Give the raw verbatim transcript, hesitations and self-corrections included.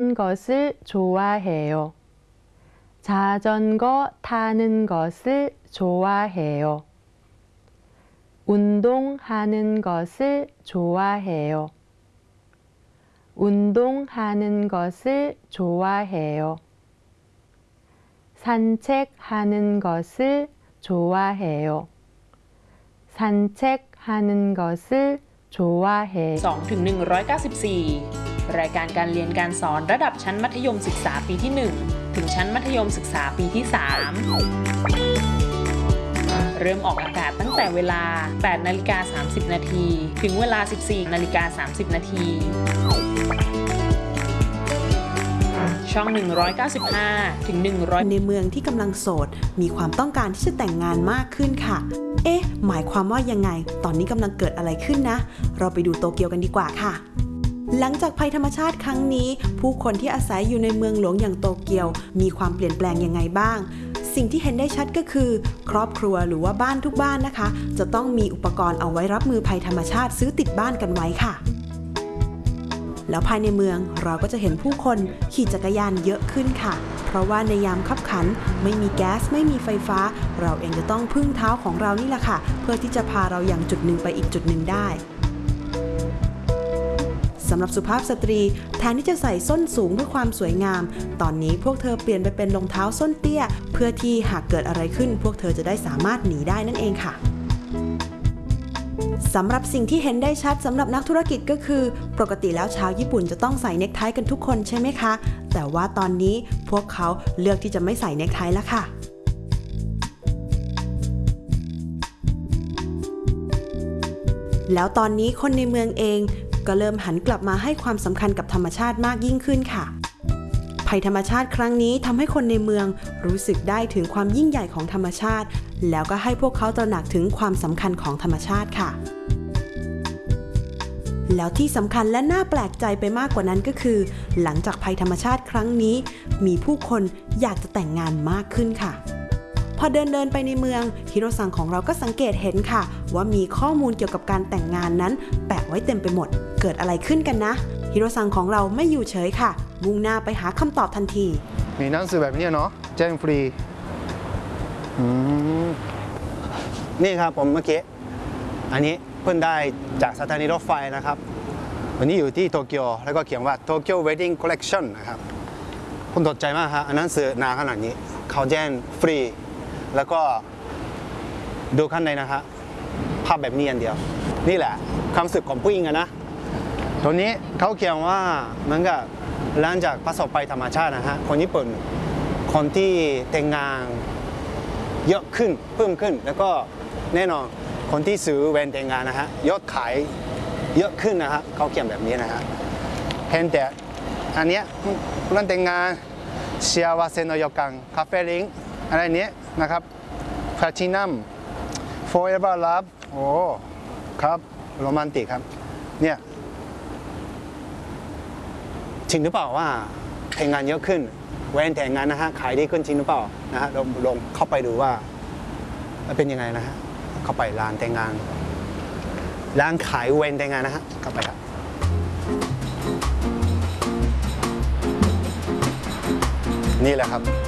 것을 좋아해요. 자전거 타는 것을 좋아해요. 운동하는 것을 좋아해요. 운동하는 것을 좋아해요. 산책하는 것을 좋아해요. 산책하는 것을 좋아해요. สองถึงหนึ่งร้อยเก้าสิบสี่รายการการเรียนการสอนระดับชั้นมัธยมศึกษาปีที่หนึ่งถึงชั้นมัธยมศึกษาปีที่สามเริ่มออกอากาศตั้งแต่เวลา แปดนาฬิกาสามสิบนาทีถึงเวลา สิบสี่นาฬิกาสามสิบนาทีช่องหนึ่งร้อยเก้าสิบห้าถึงหนึ่งร้อยในเมืองที่กำลังโสดมีความต้องการที่จะแต่งงานมากขึ้นค่ะเอ๊ะหมายความว่ายังไงตอนนี้กำลังเกิดอะไรขึ้นนะเราไปดูโตเกียวกันดีกว่าค่ะหลังจากภัยธรรมชาติครั้งนี้ผู้คนที่อาศัยอยู่ในเมืองหลวงอย่างโตเกียวมีความเปลี่ยนแปลงยังไงบ้างสิ่งที่เห็นได้ชัดก็คือครอบครัวหรือว่าบ้านทุกบ้านนะคะจะต้องมีอุปกรณ์เอาไว้รับมือภัยธรรมชาติซื้อติดบ้านกันไว้ค่ะแล้วภายในเมืองเราก็จะเห็นผู้คนขี่จักรยานเยอะขึ้นค่ะเพราะว่าในยามคับขันไม่มีแก๊สไม่มีไฟฟ้าเราเองจะต้องพึ่งเท้าของเรานี่แหละค่ะเพื่อที่จะพาเราอย่างจุดหนึ่งไปอีกจุดหนึ่งได้สำหรับสุภาพสตรีแทนที่จะใส่ส้นสูงเพื่อความสวยงามตอนนี้พวกเธอเปลี่ยนไปเป็นรองเท้าส้นเตี้ยเพื่อที่หากเกิดอะไรขึ้นพวกเธอจะได้สามารถหนีได้นั่นเองค่ะสำหรับสิ่งที่เห็นได้ชัดสำหรับนักธุรกิจก็คือปกติแล้วชาวญี่ปุ่นจะต้องใส่เนคไทกันทุกคนใช่ไหมคะแต่ว่าตอนนี้พวกเขาเลือกที่จะไม่ใส่เนคไทแล้วค่ะแล้วตอนนี้คนในเมืองเองก็เริ่มหันกลับมาให้ความสำคัญกับธรรมชาติมากยิ่งขึ้นค่ะภัยธรรมชาติครั้งนี้ทำให้คนในเมืองรู้สึกได้ถึงความยิ่งใหญ่ของธรรมชาติแล้วก็ให้พวกเขาตระหนักถึงความสำคัญของธรรมชาติค่ะแล้วที่สำคัญและน่าแปลกใจไปมากกว่านั้นก็คือหลังจากภัยธรรมชาติครั้งนี้มีผู้คนอยากจะแต่งงานมากขึ้นค่ะพอเดินเดินไปในเมืองฮิโรซังของเราก็สังเกตเห็นค่ะว่ามีข้อมูลเกี่ยวกับการแต่งงานนั้นแปะไว้เต็มไปหมดเกิดอะไรขึ้นกันนะฮิโรซังของเราไม่อยู่เฉยค่ะมุ่งหน้าไปหาคำตอบทันทีมีหนังสือแบบนี้เนาะแจ้งฟรีนี่ครับผมเมื่อกี้อันนี้เพิ่งได้จากสถานีรถไฟนะครับวันนี้อยู่ที่โตเกียวแล้วก็เขียนว่า Tokyo Wedding Collection นะครับผมตกใจมากครับอันนั้นสื่อหนาขนาดนี้เขาแจ้งฟรีแล้วก็ดูข้างในนะครับภาพแบบนี้อันเดียวนี่แหละความรู้สึกของผู้หญิงนะตรงนี้เขาเขียนว่าเหมือนกับหลังจากประสบภัยธรรมชาตินะฮะคนญี่ปุ่นคนที่แต่งงานเยอะขึ้นเพิ่มขึ้นแล้วก็แน่นอนคนที่ซื้อแหวนแต่งงานนะฮะยอดขายเยอะขึ้นนะฮะเขาเขียนแบบนี้นะฮะเห็นแต่อันเนี้ยเรื่องแต่งงานเชียวาเซโนโยกังคาเฟ่ลิงอะไรเนี้ยนะครับแพลทินัม forever love โอ้ครับโรแมนติกครับเนี่ยจริงหรือเปล่าว่าแต่งงานเยอะขึ้นแหวนแต่งงานนะฮะขายดีขึ้นจริงหรือเปล่านะฮะลองลองเข้าไปดูว่าเป็นยังไงนะฮะเข้าไปร้านแต่งงานร้านขายแหวนแต่งงานนะฮะเข้าไปครับนี่แหละครับ